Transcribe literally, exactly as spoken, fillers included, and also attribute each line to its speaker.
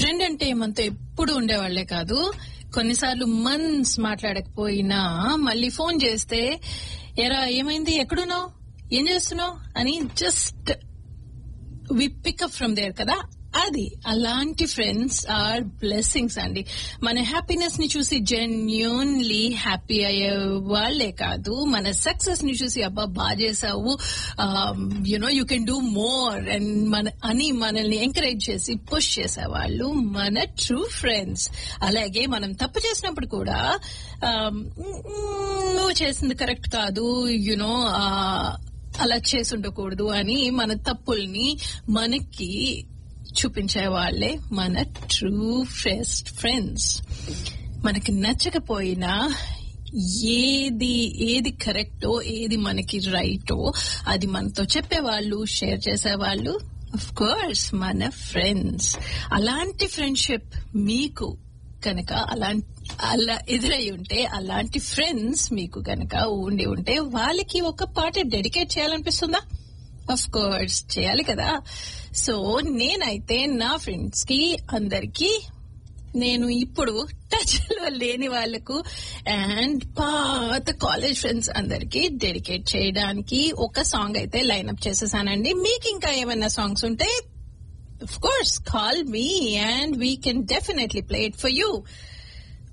Speaker 1: Friend అంటే మనతో ఎప్పుడు ఉండేవాళ్లే కాదు, కొన్నిసార్లు మంత్స్ మాట్లాడకపోయినా మళ్ళీ ఫోన్ చేస్తే ఎరా ఏమైంది, ఎక్కడున్నావు, ఏం చేస్తున్నావు అని just we pickup from there కదా. అది అలాంటి ఫ్రెండ్స్ ఆర్ బ్లెస్సింగ్స్ అండి. మన హ్యాపీనెస్ ని చూసి జెన్యూన్లీ హ్యాపీ అయ్యే వాళ్లే కాదు, మన సక్సెస్ ని చూసి అబ్బా బాగా చేసావు, you know you can do more and మన అని మనల్ని ఎంకరేజ్ చేసి పుష్ చేసేవాళ్ళు మన ట్రూ ఫ్రెండ్స్. అలాగే మనం తప్పు చేసినప్పుడు కూడా నువ్వు చేసింది కరెక్ట్ కాదు, యునో అలా చేసి ఉండకూడదు అని మన తప్పుల్ని మనకి చూపించే వాళ్లే మన ట్రూ బెస్ట్ ఫ్రెండ్స్. మనకి నచ్చకపోయినా ఏది ఏది కరెక్టో ఏది మనకి రైటో అది మనతో చెప్పేవాళ్ళు, షేర్ చేసేవాళ్ళు ఆఫ్ కోర్స్ మన ఫ్రెండ్స్. అలాంటి ఫ్రెండ్షిప్ మీకు కనుక అలా అలా ఎదురై ఉంటే, అలాంటి ఫ్రెండ్స్ మీకు కనుక ఉండి ఉంటే వాళ్ళకి ఒక పాట డెడికేట్ చేయాలనిపిస్తుందా? ఆఫ్ కోర్స్ చేయాలి కదా. సో నేనైతే నా ఫ్రెండ్స్ కి అందరికి, నేను ఇప్పుడు టచ్ లో లేని వాళ్లకు అండ్ పాత కాలేజ్ ఫ్రెండ్స్ అందరికి డెడికేట్ చేయడానికి ఒక సాంగ్ అయితే లైన్అప్ చేసేసానండి. మీకు ఇంకా ఏమైనా సాంగ్స్ ఉంటే of course call me and we can definitely play it for you.